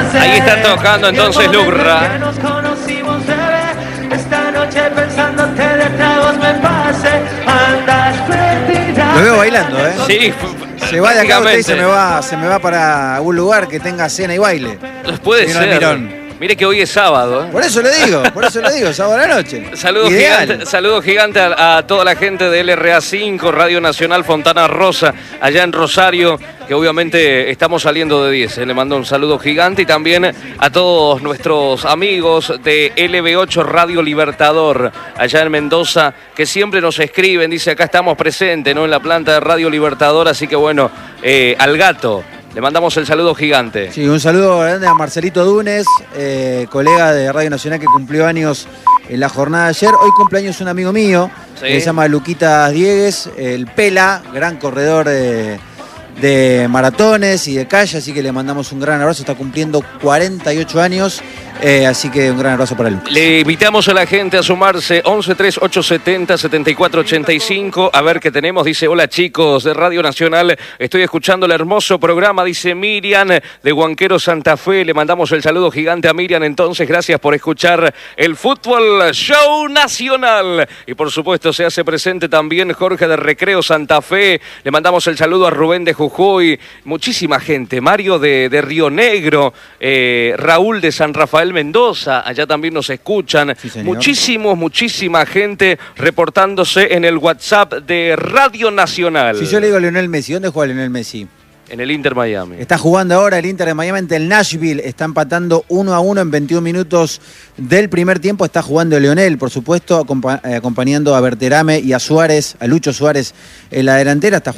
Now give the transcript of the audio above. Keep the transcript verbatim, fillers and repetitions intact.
Ahí está tocando entonces Lurra. Esta noche pensándote de tragos me pase, andas perdida. Lo veo bailando, ¿eh? Sí, se va de acá usted y se me va, se me va para algún lugar que tenga cena y baile. Puede Señor ser. Almirón. Mire que hoy es sábado, ¿eh? Por eso le digo, por eso le digo, sábado a la noche. Saludos gigantes saludo gigante a, a toda la gente de L R A cinco, Radio Nacional Fontana Rosa, allá en Rosario, que obviamente estamos saliendo de diez. Le mando un saludo gigante y también a todos nuestros amigos de L B ocho Radio Libertador, allá en Mendoza, que siempre nos escriben, dice acá estamos presentes, ¿no? En la planta de Radio Libertador, así que bueno, eh, al gato. Le mandamos el saludo gigante. Sí, un saludo grande a Marcelito Dunes, eh, colega de Radio Nacional que cumplió años en la jornada de ayer. Hoy cumpleaños un amigo mío, sí, que se llama Luquitas Diegues, el Pela, gran corredor de, de maratones y de calle, así que le mandamos un gran abrazo. Está cumpliendo cuarenta y ocho años, eh, así que un gran abrazo para Lucas. Le invitamos a la gente a sumarse once tres ocho setenta setenta y cuatro ochenta y cinco. A ver qué tenemos. Dice, hola chicos de Radio Nacional, estoy escuchando el hermoso programa, dice Miriam de Huanquero Santa Fe. Le mandamos el saludo gigante a Miriam. Entonces, gracias por escuchar el Fútbol Show Nacional. Y por supuesto se hace presente también Jorge de Recreo Santa Fe. Le mandamos el saludo a Rubén de Jujuy. Muchísima gente. Mario de, de Río Negro, eh, Raúl de San Rafael Mendoza, allá también nos escuchan. Sí, muchísimos, muchísima gente reportándose en el WhatsApp de Radio Nacional. Si yo le digo a Lionel Messi, ¿dónde juega Lionel Messi? En el Inter Miami. Está jugando ahora el Inter de Miami ante el Nashville. Está empatando uno a uno en veintiún minutos del primer tiempo. Está jugando Lionel, por supuesto, acompa- acompañando a Berterame y a Suárez, a Lucho Suárez en la delantera. Está